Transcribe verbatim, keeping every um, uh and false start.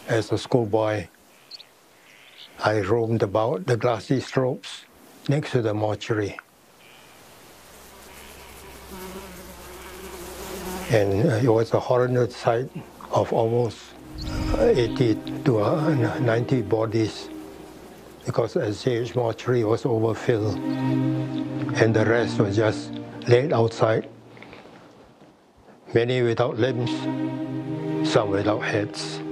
as a schoolboy, I roamed about the grassy slopes next to the mortuary. And it was a horrendous sight of almost eighty to ninety bodies, because S J H mortuary was overfilled, and the rest was just laid outside, many without limbs, some without heads.